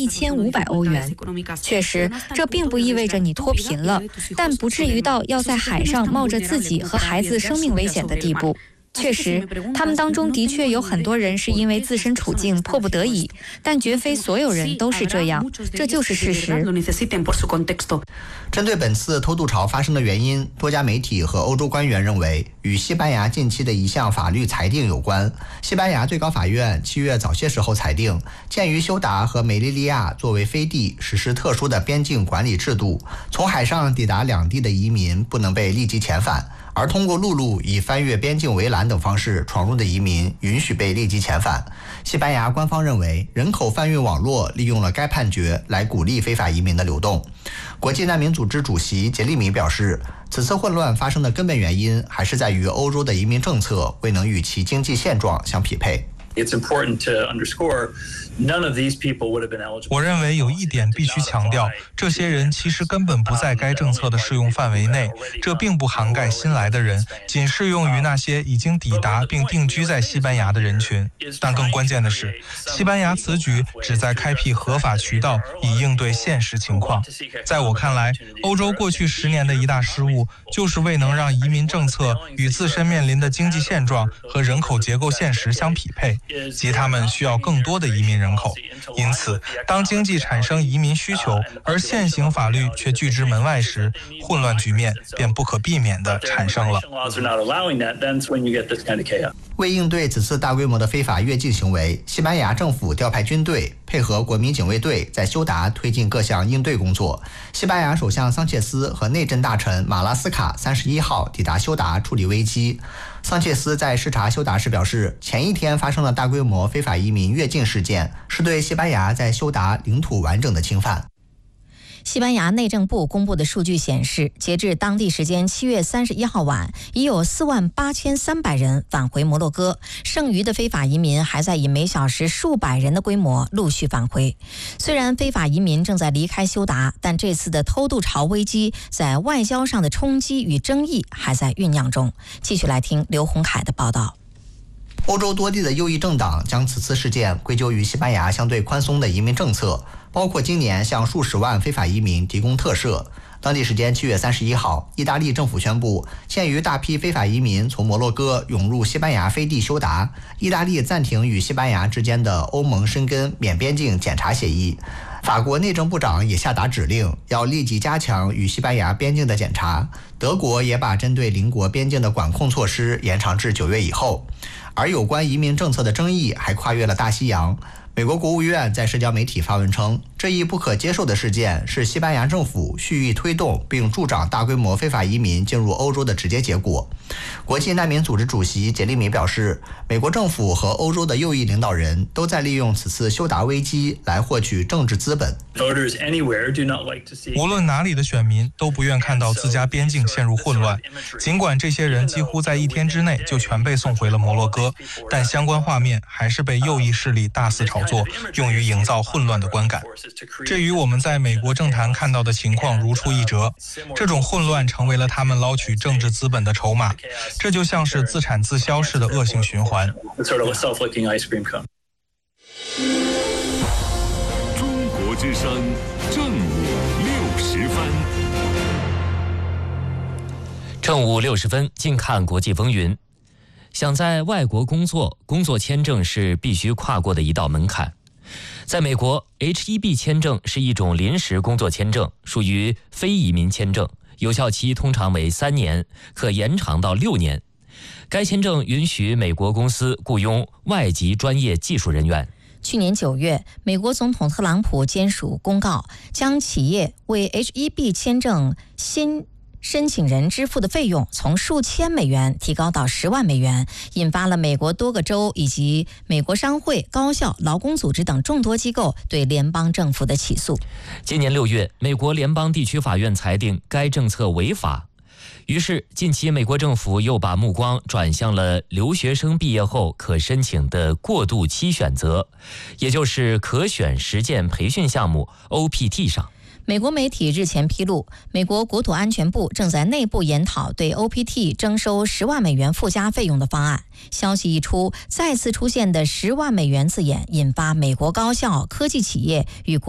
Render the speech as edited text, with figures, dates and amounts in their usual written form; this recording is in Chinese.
1500欧元。确实，这并不意味着你脱贫了，但不至于到要在海上冒着自己和孩子生命危险的地步。确实，他们当中的确有很多人是因为自身处境迫不得已，但绝非所有人都是这样，这就是事实。 针对本次偷渡潮发生的原因，多家媒体和欧洲官员认为与西班牙近期的一项法律裁定有关。西班牙最高法院7月早些时候裁定，鉴于休达和梅利利亚作为飞地实施特殊的边境管理制度，从海上抵达两地的移民不能被立即遣返，而通过陆路以翻越边境围栏等方式闯入的移民允许被立即遣返。西班牙官方认为，人口贩运网络利用了该判决来鼓励非法移民的流动。国际难民组织主席杰利米表示，此次混乱发生的根本原因还是在于欧洲的移民政策未能与其经济现状相匹配。 我认为有一点必须强调，这些人其实根本不在该政策的适用范围内，这并不涵盖新来的人，仅适用于那些已经抵达并定居在西班牙的人群。但更关键的是，西班牙此举旨在开辟合法渠道以应对现实情况。在我看来，欧洲过去10年的一大失误，就是未能让移民政策与自身面临的经济现状和人口结构现实相匹配，即他们需要更多的移民人口。因此，当经济产生移民需求，而现行法律却拒之门外时，混乱局面便不可避免地产生了。 为应对此次大规模的非法越境行为，西班牙政府调派军队，配合国民警卫队在休达推进各项应对工作。西班牙首相桑切斯和内政大臣马拉斯卡31号抵达休达处理危机。桑切斯在视察休达时表示，前一天发生的大规模非法移民越境事件是对西班牙在休达领土完整的侵犯。 西班牙内政部公布的数据显示，截至当地时间7月31号晚，已有48300人返回摩洛哥，剩余的非法移民还在以每小时数百人的规模陆续返回。虽然非法移民正在离开休达，但这次的偷渡潮危机在外交上的冲击与争议还在酝酿中。继续来听刘洪凯的报道。 欧洲多地的右翼政党将此次事件归咎于西班牙相对宽松的移民政策，包括今年向数十万非法移民提供特赦。当地时间7月31号，意大利政府宣布，鉴于大批非法移民从摩洛哥涌入西班牙飞地休达，意大利暂停与西班牙之间的欧盟申根免边境检查协议。法国内政部长也下达指令，要立即加强与西班牙边境的检查。德国也把针对邻国边境的管控措施延长至9月以后。而有关移民政策的争议还跨越了大西洋。美国国务院在社交媒体发文称，这一不可接受的事件是西班牙政府蓄意推动并助长大规模非法移民进入欧洲的直接结果。国际难民组织主席杰利米表示，美国政府和欧洲的右翼领导人都在利用此次休达危机来获取政治资本。 无论哪里的选民都不愿看到自家边境陷入混乱，尽管这些人几乎在1天之内就全被送回了摩洛哥，但相关画面还是被右翼势力大肆炒作，用于营造混乱的观感。这与我们在美国政坛看到的情况如出一辙，这种混乱成为了他们捞取政治资本的筹码，这就像是自产自销式的恶性循环。 中国之声正午60分。 正午60分，近看国际风云。想在外国工作签证是必须跨过的一道门槛。在美国 H-1B 签证是一种临时工作签证，属于非移民签证，有效期通常为3年，可延长到6年。该签证允许美国公司雇佣外籍专业技术人员。 去年9月，美国总统特朗普签署公告，将企业为 H-1B 签证新申请人支付的费用从数千美元提高到10万美元，引发了美国多个州以及美国商会、高校、劳工组织等众多机构对联邦政府的起诉。 今年6月，美国联邦地区法院裁定该政策违法。于是，近期美国政府又把目光转向了留学生毕业后可申请的过渡期选择，也就是可选实践培训项目 OPT 上。 美国媒体日前披露，美国国土安全部正在内部研讨对 OPT 征收10万美元附加费用的方案。消息一出，再次出现的10万美元字眼引发美国高校、科技企业与国